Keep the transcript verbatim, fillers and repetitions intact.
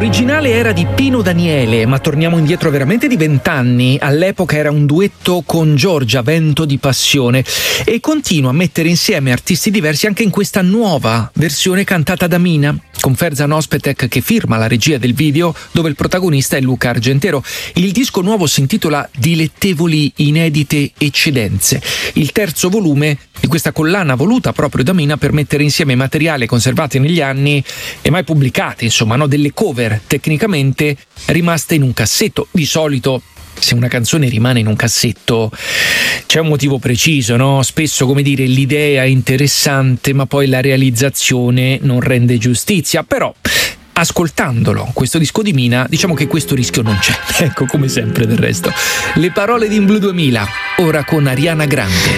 L'originale era di Pino Daniele, ma torniamo indietro veramente di vent'anni. All'epoca era un duetto con Giorgia, Vento di passione, e continua a mettere insieme artisti diversi anche in questa nuova versione cantata da Mina, con Ferzan Özpetek che firma la regia del video, dove il protagonista è Luca Argentero. Il disco nuovo si intitola Dilettevoli inedite eccedenze, il terzo volume di questa collana voluta proprio da Mina per mettere insieme materiale conservati negli anni e mai pubblicati, insomma, no? Delle cover tecnicamente rimaste in un cassetto. Di solito, se una canzone rimane in un cassetto c'è un motivo preciso, no? Spesso, come dire, l'idea è interessante ma poi la realizzazione non rende giustizia. Però ascoltandolo, questo disco di Mina, diciamo che questo rischio non c'è. Ecco, come sempre del resto. Le parole di In Blu duemila, ora con Ariana Grande.